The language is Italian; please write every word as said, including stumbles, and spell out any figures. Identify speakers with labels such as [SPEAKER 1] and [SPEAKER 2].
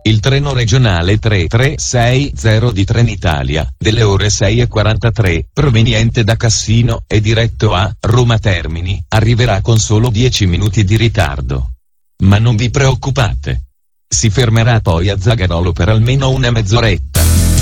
[SPEAKER 1] Il treno regionale tre tre sei zero di Trenitalia, delle ore sei e quarantatré, proveniente da Cassino e diretto a Roma Termini, arriverà con solo dieci minuti di ritardo. Ma non vi preoccupate. Si fermerà poi a Zagarolo per almeno una mezz'oretta.